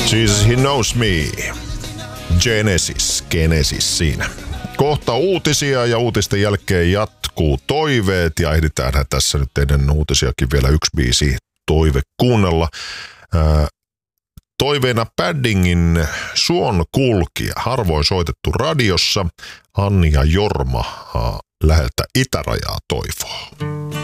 Jesus He Knows Me. Genesis siinä. Kohta uutisia ja uutisten jälkeen jatkuu toiveet ja ehditäänhän tässä nyt teidän uutisiakin vielä yksi biisi toive kuunnella. Toiveena Paddingin Suon kulkija, harvoin soitettu radiossa. Anni ja Jorma läheltä itärajaa toivoo.